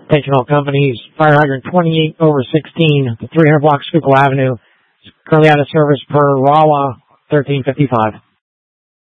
Attention all companies, fire hydrant 28 over 16, 300 block Schuylkill Avenue. It's currently out of service per RAWA 1355.